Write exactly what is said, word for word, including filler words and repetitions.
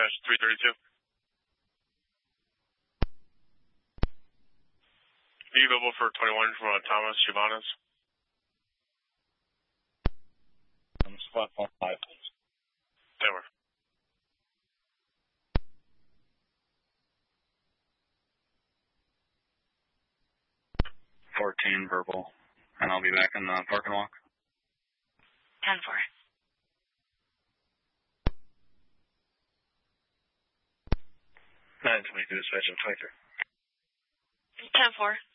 dash three thirty-two. Are you available for twenty-one from uh, Thomas Chivanas? Um, squad four five, please. Denver. fourteen verbal, and I'll be back in the park and walk. ten four. nine twenty-two, dispatch of twenty-three. ten four.